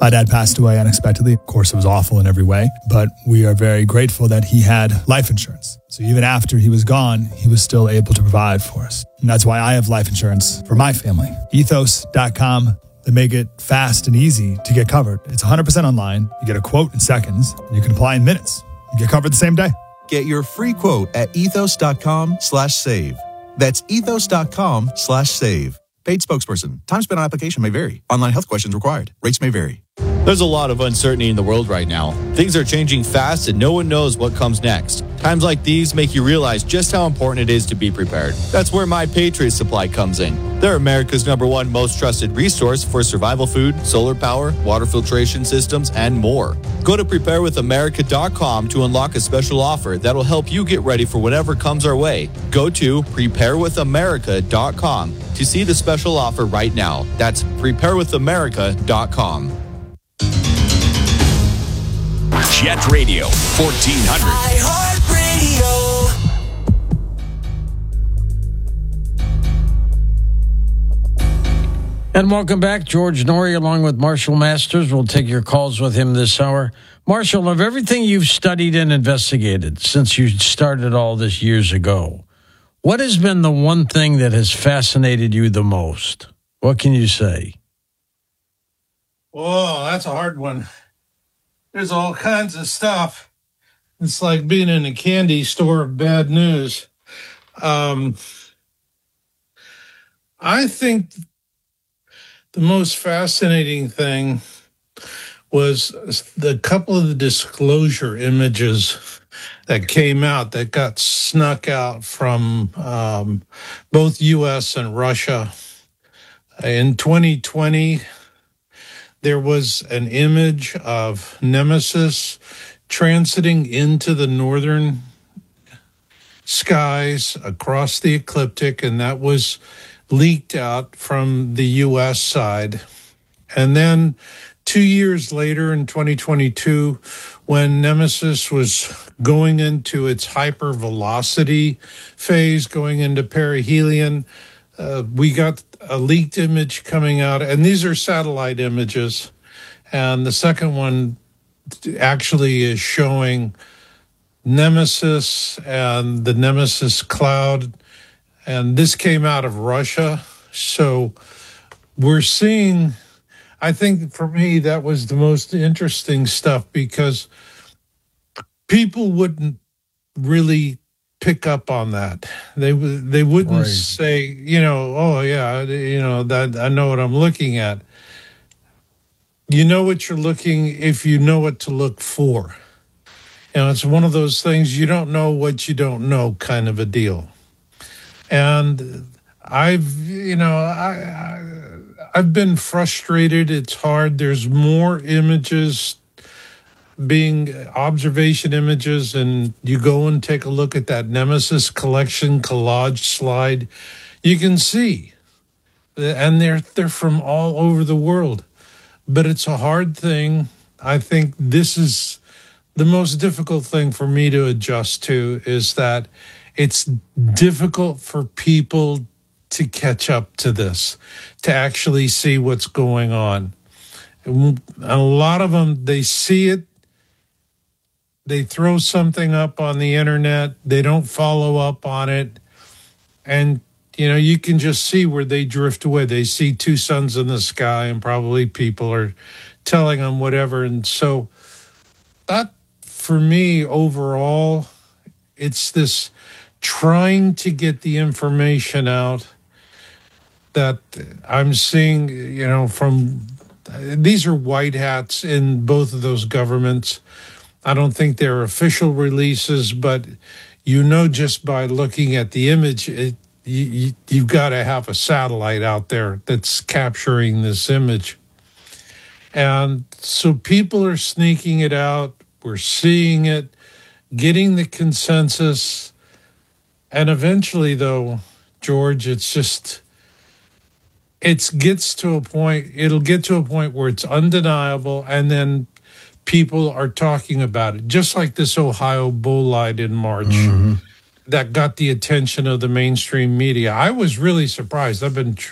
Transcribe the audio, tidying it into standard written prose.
My dad passed away unexpectedly. Of course, it was awful in every way, but we are very grateful that he had life insurance. So even after he was gone, he was still able to provide for us. And that's why I have life insurance for my family. Ethos.com. They make it fast and easy to get covered. It's 100% online. You get a quote in seconds, and you can apply in minutes. You get covered the same day. Get your free quote at ethos.com/save. That's ethos.com/save. Paid spokesperson. Time spent on application may vary. Online health questions required. Rates may vary. There's a lot of uncertainty in the world right now. Things are changing fast and no one knows what comes next. Times like these make you realize just how important it is to be prepared. That's where My Patriot Supply comes in. They're America's #1 most trusted resource for survival food, solar power, water filtration systems, and more. Go to preparewithamerica.com to unlock a special offer that'll help you get ready for whatever comes our way. Go to preparewithamerica.com to see the special offer right now. That's preparewithamerica.com. Jet Radio 1400. iHeartRadio. And welcome back. George Noory along with Marshall Masters. We'll take your calls with him this hour. Marshall, of everything you've studied and investigated since you started all this years ago, what has been the one thing that has fascinated you the most? What can you say? Whoa, that's a hard one. There's all kinds of stuff. It's like being in a candy store of bad news. I think the most fascinating thing was the couple of the disclosure images that came out that got snuck out from both U.S. and Russia. In 2020, there was an image of Nemesis transiting into the northern skies across the ecliptic, and that was leaked out from the U.S. side. And then 2 years later in 2022, when Nemesis was going into its hypervelocity phase, going into perihelion, we got a leaked image coming out, and these are satellite images. And the second one actually is showing Nemesis and the Nemesis cloud. And this came out of Russia. So we're seeing, I think for me, that was the most interesting stuff because people wouldn't really pick up on that. They wouldn't say, oh yeah, that I know what I'm looking at. You know what you're looking if you know what to look for. It's one of those things, you don't know what you don't know kind of a deal. And I've been frustrated. It's hard. There's more images being observation images, and you go and take a look at that Nemesis collection collage slide, you can see, and they're from all over the world. But it's a hard thing. I think this is the most difficult thing for me to adjust to, is that it's difficult for people to catch up to this, to actually see what's going on. A lot of them, they see it, they throw something up on the internet, they don't follow up on it, and you can just see where they drift away. They see two suns in the sky, and probably people are telling them whatever. And so that, for me, overall, it's this trying to get the information out that I'm seeing, from, these are white hats in both of those governments. I don't think they're official releases, but just by looking at the image, you've got to have a satellite out there that's capturing this image. And so people are sneaking it out. We're seeing it, getting the consensus. And eventually, though, George, it'll get to a point where it's undeniable, and then people are talking about it, just like this Ohio bolide in March that got the attention of the mainstream media. I was really surprised. I've been